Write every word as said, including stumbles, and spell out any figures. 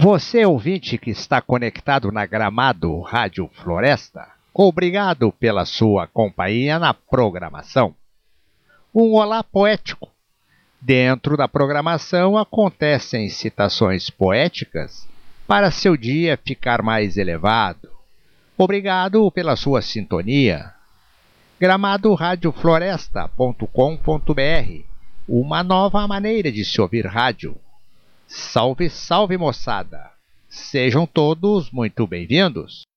Você, ouvinte que está conectado na Gramado Rádio Floresta, obrigado pela sua companhia na programação. Um olá poético. Dentro da programação acontecem citações poéticas para seu dia ficar mais elevado. Obrigado pela sua sintonia. gramado rádio floresta ponto com ponto br, uma nova maneira de se ouvir rádio. Salve, salve, moçada! Sejam todos muito bem-vindos!